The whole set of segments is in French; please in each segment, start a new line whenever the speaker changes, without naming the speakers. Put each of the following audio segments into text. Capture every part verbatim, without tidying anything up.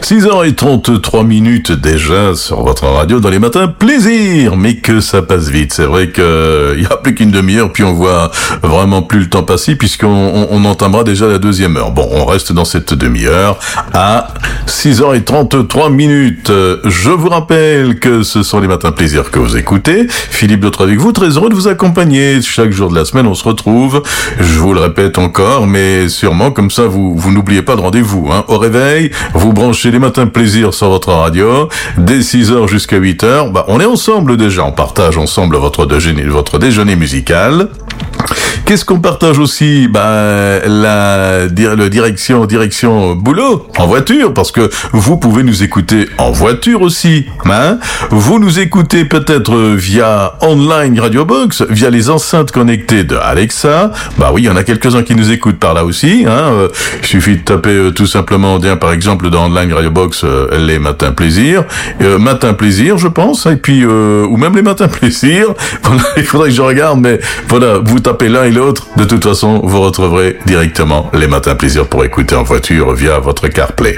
six heures trente-trois minutes déjà sur votre radio dans les matins plaisir, mais que ça passe vite. C'est vrai que il y a plus qu'une demi-heure, puis on voit vraiment plus le temps passer puisqu'on on, on entamera déjà la deuxième heure. Bon, on reste dans cette demi-heure à six heures trente-trois minutes. Je vous rappelle que ce sont les matins plaisir que vous écoutez. Philippe Dautre avec vous, très heureux de vous accompagner. Chaque jour de la semaine, on se retrouve. Je vous le répète encore, mais sûrement comme ça, vous, vous n'oubliez pas de rendez-vous, hein. Au réveil, vous branchez les matins plaisir sur votre radio, dès six heures jusqu'à huit heures, bah, on est ensemble déjà, on partage ensemble votre déjeuner, votre déjeuner musical. Qu'est-ce qu'on partage aussi? Bah, la, la direction, direction boulot, en voiture, parce que vous pouvez nous écouter en voiture aussi, hein. Vous nous écoutez peut-être via online Radio Box, via les enceintes connectées de Alexa. Bah oui, il y en a quelques-uns qui nous écoutent par là aussi, hein. Euh, il suffit de taper euh, tout simplement, bien, par exemple, dans online Radio Box, euh, les matins plaisir, euh, matin plaisir, je pense, et puis, euh, ou même les matins plaisir. Voilà, il faudrait que je regarde, mais voilà, vous tapez l'un et l'autre, de toute façon, vous retrouverez directement les matins plaisir pour écouter en voiture via votre CarPlay.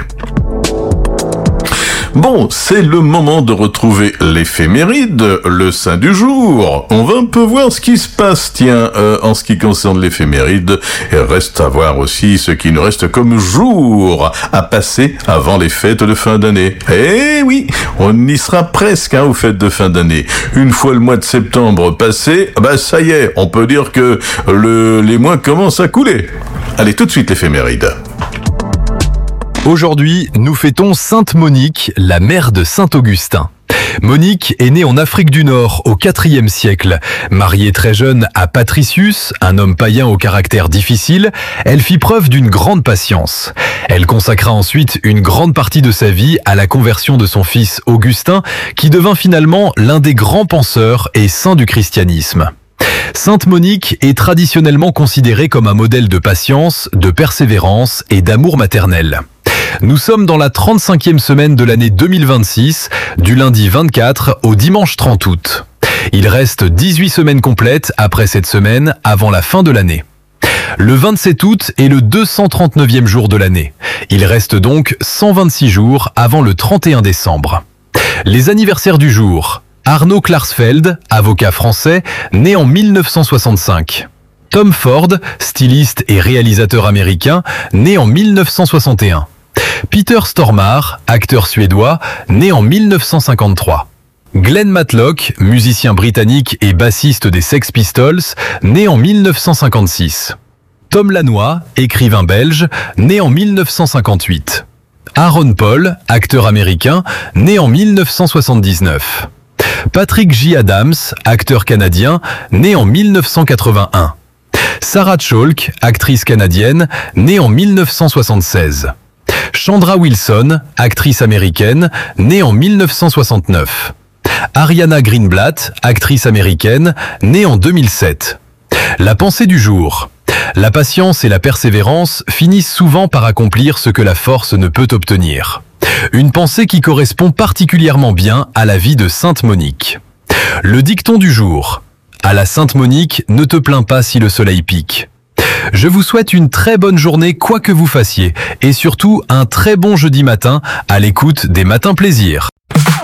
Bon, c'est le moment de retrouver l'éphéméride, le saint du jour. On va un peu voir ce qui se passe, tiens, euh, en ce qui concerne l'éphéméride. Et reste à voir aussi ce qui nous reste comme jour à passer avant les fêtes de fin d'année. Eh oui, on y sera presque, hein, aux fêtes de fin d'année. Une fois le mois de septembre passé, bah ça y est, on peut dire que le, les mois commencent à couler. Allez, tout de suite l'éphéméride.
Aujourd'hui, nous fêtons Sainte Monique, la mère de Saint Augustin. Monique est née en Afrique du Nord au quatrième siècle. Mariée très jeune à Patricius, un homme païen au caractère difficile, elle fit preuve d'une grande patience. Elle consacra ensuite une grande partie de sa vie à la conversion de son fils Augustin, qui devint finalement l'un des grands penseurs et saints du christianisme. Sainte Monique est traditionnellement considérée comme un modèle de patience, de persévérance et d'amour maternel. Nous sommes dans la trente-cinquième semaine de l'année deux mille vingt-six, du lundi vingt-quatre au dimanche trente août. Il reste dix-huit semaines complètes après cette semaine, avant la fin de l'année. Le vingt-sept août est le deux cent trente-neuvième jour de l'année. Il reste donc cent vingt-six jours avant le trente et un décembre. Les anniversaires du jour. Arnaud Klarsfeld, avocat français, né en mille neuf cent soixante-cinq. Tom Ford, styliste et réalisateur américain, né en mille neuf cent soixante et un. Peter Stormare, acteur suédois, né en mille neuf cent cinquante-trois. Glenn Matlock, musicien britannique et bassiste des Sex Pistols, né en mille neuf cent cinquante-six. Tom Lanois, écrivain belge, né en mille neuf cent cinquante-huit. Aaron Paul, acteur américain, né en mille neuf cent soixante-dix-neuf. Patrick J. Adams, acteur canadien, né en mille neuf cent quatre-vingt-un. Sarah Chalk, actrice canadienne, née en mille neuf cent soixante-seize. Chandra Wilson, actrice américaine, née en mille neuf cent soixante-neuf. Ariana Greenblatt, actrice américaine, née en deux mille sept. La pensée du jour. La patience et la persévérance finissent souvent par accomplir ce que la force ne peut obtenir. Une pensée qui correspond particulièrement bien à la vie de Sainte Monique. Le dicton du jour. À la Sainte Monique, ne te plains pas si le soleil pique. Je vous souhaite une très bonne journée quoi que vous fassiez et surtout un très bon jeudi matin à l'écoute des Matins Plaisir.